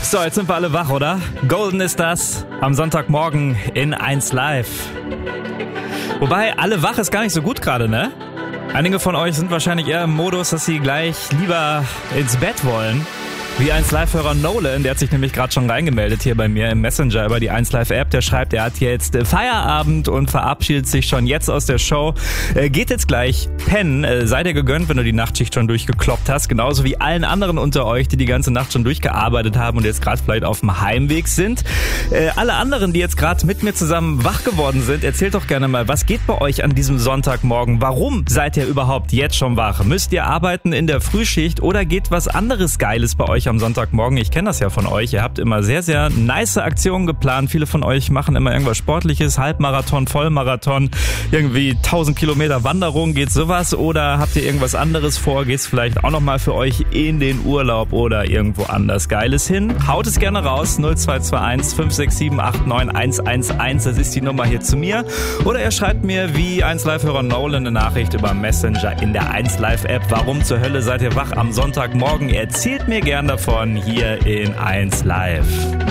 So, jetzt sind wir alle wach, oder? Golden ist das am Sonntagmorgen in 1 Live. Wobei, alle wach ist gar nicht so gut gerade, ne? Einige von euch sind wahrscheinlich eher im Modus, dass sie gleich lieber ins Bett wollen. Wie 1 Live-Hörer Nolan, der hat sich nämlich gerade schon reingemeldet hier bei mir im Messenger über die 1 Live-App. Der schreibt, er hat jetzt Feierabend und verabschiedet sich schon jetzt aus der Show. Geht jetzt gleich pennen. Sei dir gegönnt, wenn du die Nachtschicht schon durchgekloppt hast. Genauso wie allen anderen unter euch, die ganze Nacht schon durchgearbeitet haben und jetzt gerade vielleicht auf dem Heimweg sind. Alle anderen, die jetzt gerade mit mir zusammen wach geworden sind, erzählt doch gerne mal, was geht bei euch an diesem Sonntagmorgen? Warum seid ihr überhaupt jetzt schon wach? Müsst ihr arbeiten in der Frühschicht oder geht was anderes Geiles bei euch am Sonntagmorgen? Ich kenne das ja von euch. Ihr habt immer sehr, sehr nice Aktionen geplant. Viele von euch machen immer irgendwas Sportliches, Halbmarathon, Vollmarathon, irgendwie 1000 Kilometer Wanderung, geht sowas? Oder habt ihr irgendwas anderes vor? Geht's vielleicht auch nochmal für euch in den Urlaub oder irgendwo anders Geiles hin? Haut es gerne raus. 0221 567 89 111. Das ist die Nummer hier zu mir. Oder ihr schreibt mir wie 1 Live-Hörer Nolan eine Nachricht über Messenger in der 1 Live-App. Warum zur Hölle seid ihr wach am Sonntagmorgen? Erzählt mir gern davon hier in 1 Live.